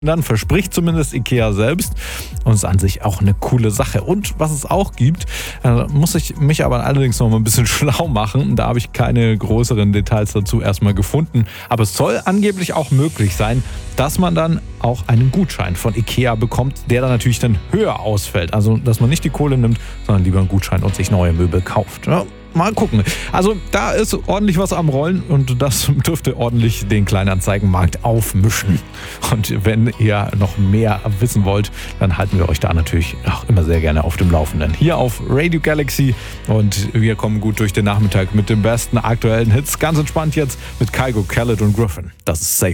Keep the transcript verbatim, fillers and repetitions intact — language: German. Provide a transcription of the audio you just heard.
Dann verspricht zumindest IKEA selbst und ist an sich auch eine coole Sache. Und was es auch gibt, äh, muss ich mich aber allerdings noch mal ein bisschen schlau machen. Da habe ich keine größeren Details dazu erstmal gefunden. Aber es soll angeblich auch möglich sein, dass man dann auch einen Gutschein von IKEA bekommt, der dann natürlich dann höher ausfällt. Also, dass man nicht die Kohle nimmt, sondern lieber einen Gutschein und sich neue Möbel kauft. Ja, mal gucken. Also, da ist ordentlich was am Rollen und das dürfte ordentlich den Kleinanzeigenmarkt aufmischen. Und wenn ihr noch mehr wissen wollt, dann halten wir euch da natürlich auch immer sehr gerne auf dem Laufenden. Hier auf Radio Galaxy und wir kommen gut durch den Nachmittag mit den besten aktuellen Hits. Ganz entspannt jetzt mit Kygo, Khaled und Griffin. Das ist safe.